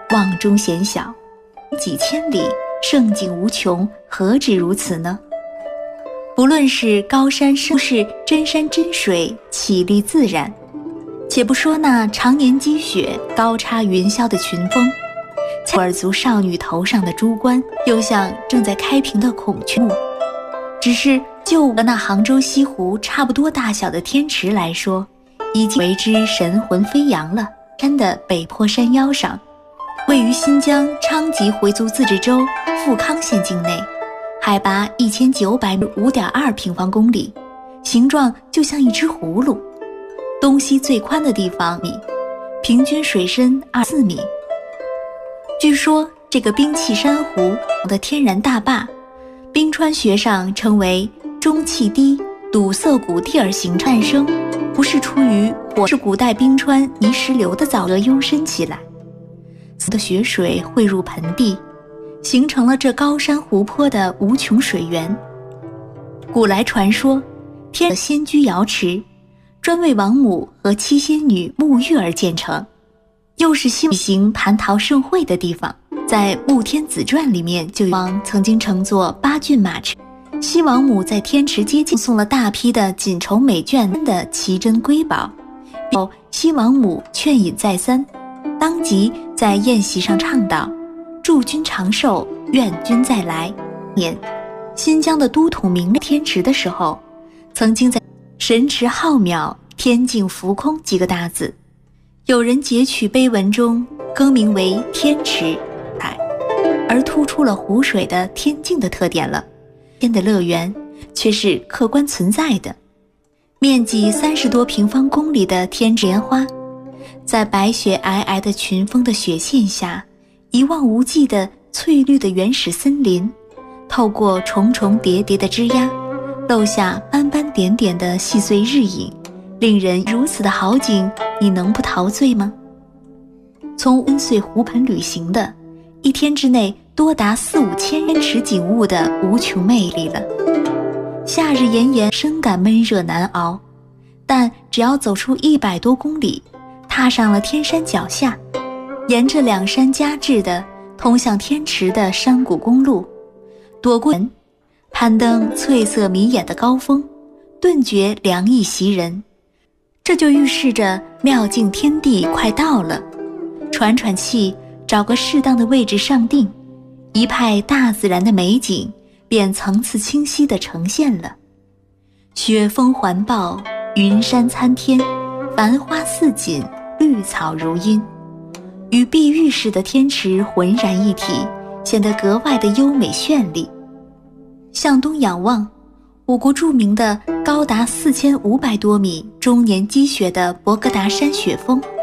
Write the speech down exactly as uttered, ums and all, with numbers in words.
望中显小，几千里，胜景无穷，何止如此呢？不论是高山深是真山真水，绮丽自然。且不说那常年积雪、高插云霄的群峰，库尔族少女头上的珠冠，又像正在开屏的孔雀木。只是就和那杭州西湖差不多大小的天池来说，已经为之神魂飞扬了。山的北坡山腰上，位于新疆昌吉回族自治州富康县境内，海拔一千九百五点二平方公里，形状就像一只葫芦。东西最宽的地方米，平均水深二四米。据说这个冰碛珊瑚的天然大坝，冰川学上称为中气低堵塞谷地而形成，诞生不是出于火，是古代冰川泥石流的沼泽幽深起来，的雪水汇入盆地，形成了这高山湖泊的无穷水源。古来传说，天的仙居瑶池，专为王母和七仙女沐浴而建成，又是西举行蟠桃盛会的地方。在《穆天子传》里面，就王曾经乘坐八骏马车，西王母在天池接近，送了大批的锦绸美绢的奇珍瑰宝，后西王母劝饮再三，当即在宴席上倡导：祝君长寿，愿君再来。年，新疆的都统明天池的时候，曾经在神池浩渺，天境浮空几个大字，有人截取碑文中更名为天池，而突出了湖水的天境的特点了。天的乐园却是客观存在的，面积三十多平方公里的天池莲花，在白雪皑皑的群峰的雪线下，一望无际的翠绿的原始森林，透过重重叠叠的枝桠，漏下斑斑点点的细碎日影，令人如此的好景，你能不陶醉吗？从温燧湖畔旅行的，一天之内多达四五千天池景物的无穷魅力了。夏日炎炎，深感闷热难熬，但只要走出一百多公里，踏上了天山脚下，沿着两山夹峙的通向天池的山谷公路，躲过人，攀登翠色迷眼的高峰，顿觉凉意袭人。这就预示着妙境天地快到了。喘喘气，找个适当的位置上定，一派大自然的美景便层次清晰地呈现了。雪峰环抱，云山参天，繁花似锦，绿草如茵，与碧玉似的天池浑然一体，显得格外的优美绚丽。向东仰望，我国著名的高达四千五百多米终年积雪的博格达山雪峰